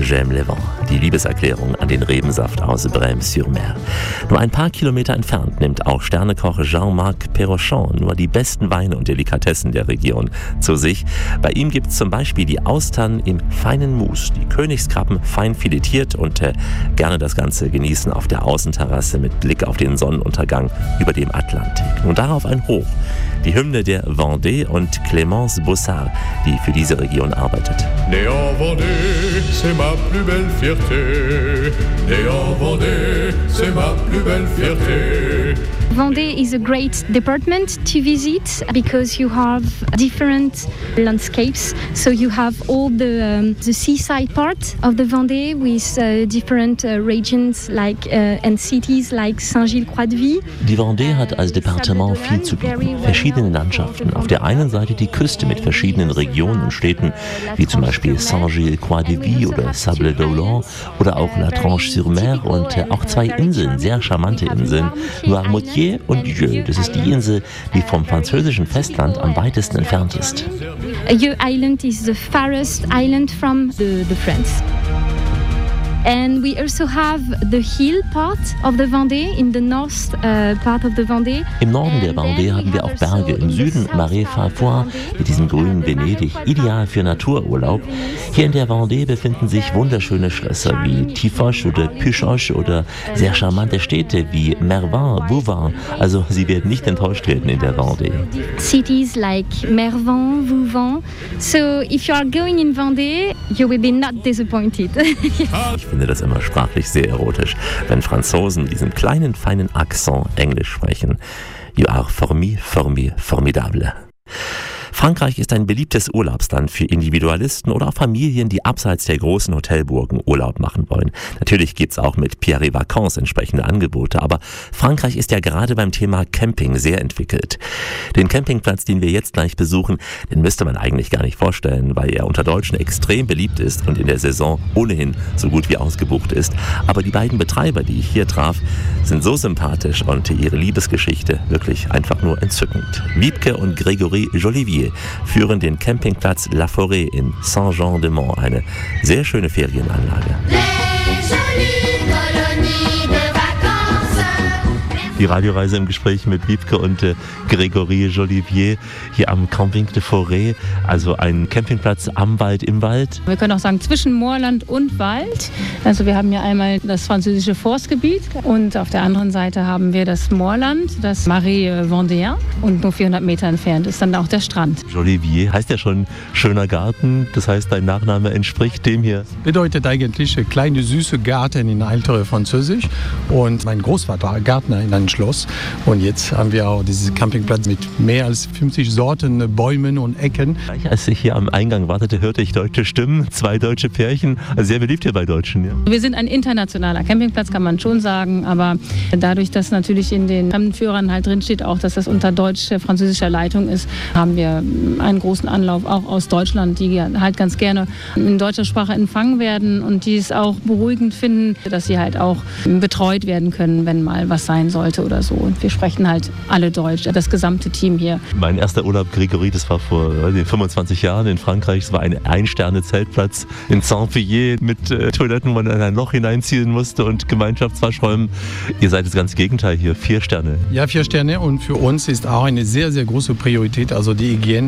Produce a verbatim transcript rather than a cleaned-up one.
J'aime les vents, die Liebeserklärung an den Rebensaft aus Brême-sur-Mer. Nur ein paar Kilometer entfernt nimmt auch Sternekoch Jean-Marc Perrochon nur die besten Weine und Delikatessen der Region zu sich. Bei ihm gibt es zum Beispiel die Austern im feinen Mus, die Königskrabben fein filetiert und äh, gerne das Ganze genießen auf der Außenterrasse mit Blick auf den Sonnenuntergang über dem Atlantik. Nun darauf ein Hoch, die Hymne der Vendée und Clémence Bossard, die für diese Region arbeitet. Né en Vendée, c'est ma plus belle fierté. Né en Vendée, c'est ma plus belle fierté. Vendée is a great department to visit because you have different landscapes. So you have all the um, the seaside part of the Vendée with uh, different uh, regions like uh, and cities like Saint-Gilles-Croix-de-Vie. Die Vendée hat als Departement viel zu bieten. Verschiedene Landschaften. Auf der einen Seite die Küste mit verschiedenen Regionen und Städten, wie zum Beispiel Saint-Gilles-Croix-de-Vie oder Sables-d'Olonne oder auch La Tranche-sur-Mer und äh, auch zwei Inseln, sehr charmante Inseln, Noirmoutier und Dieu. Das ist die Insel, die vom französischen Festland am weitesten entfernt ist. Dieu Island is the farthest island from the, the France. And we also have the hill part of the Vendée, in the north uh, part of the Vendée. Im Norden der Vendée haben wir auch Berge, im Süden Marais Farfoy mit diesem grünen Venedig, ideal für Natururlaub. Hier in der Vendée befinden sich wunderschöne Schlösser wie Tifoche oder Puchoche oder sehr charmante Städte wie Mervin, Vouvin. Also Sie werden nicht enttäuscht werden in der Vendée. Cities like Mervin, Vouvin. So if you are going in Vendée, you will be not disappointed. Ich finde das immer sprachlich sehr erotisch, wenn Franzosen mit diesem kleinen, feinen Akzent Englisch sprechen. You are for me, for me, formidable. Frankreich ist ein beliebtes Urlaubsland für Individualisten oder auch Familien, die abseits der großen Hotelburgen Urlaub machen wollen. Natürlich gibt's auch mit Pierre Vacances entsprechende Angebote, aber Frankreich ist ja gerade beim Thema Camping sehr entwickelt. Den Campingplatz, den wir jetzt gleich besuchen, den müsste man eigentlich gar nicht vorstellen, weil er unter Deutschen extrem beliebt ist und in der Saison ohnehin so gut wie ausgebucht ist. Aber die beiden Betreiber, die ich hier traf, sind so sympathisch und ihre Liebesgeschichte wirklich einfach nur entzückend. Wiebke und Grégory Jolivier führen den Campingplatz La Forêt in Saint-Jean-de-Monts, eine sehr schöne Ferienanlage. Die Radioreise im Gespräch mit Wiebke und äh, Grégory Jolivier hier am Camping de Forêt, also ein Campingplatz am Wald, im Wald. Wir können auch sagen zwischen Moorland und Wald. Also wir haben hier einmal das französische Forstgebiet und auf der anderen Seite haben wir das Moorland, das Marais Vendéen, und nur vierhundert Meter entfernt ist dann auch der Strand. Jolivier heißt ja schon schöner Garten, das heißt dein Nachname entspricht dem hier. Bedeutet eigentlich kleine süße Garten in ältere Französisch, und mein Großvater war Gärtner in einem Schloss, und jetzt haben wir auch diesen Campingplatz mit mehr als fünfzig Sorten Bäumen und Ecken. Gleich als ich hier am Eingang wartete, hörte ich deutsche Stimmen, zwei deutsche Pärchen, also sehr beliebt hier bei Deutschen. Ja. Wir sind ein internationaler Campingplatz, kann man schon sagen, aber dadurch, dass natürlich in den Fremdenführern halt drinsteht, auch dass das unter deutsch-französischer Leitung ist, haben wir einen großen Anlauf auch aus Deutschland, die halt ganz gerne in deutscher Sprache empfangen werden und die es auch beruhigend finden, dass sie halt auch betreut werden können, wenn mal was sein sollte oder so. Und wir sprechen halt alle Deutsch, das gesamte Team hier. Mein erster Urlaub, Grégory, das war vor fünfundzwanzig Jahren in Frankreich. Es war ein Ein-Sterne-Zeltplatz in Saint-Priest mit äh, Toiletten, wo man in ein Loch hineinziehen musste und Gemeinschaftswaschräumen. Ihr seid das ganze Gegenteil hier, vier Sterne. Ja, vier Sterne, und für uns ist auch eine sehr, sehr große Priorität, also die Hygiene.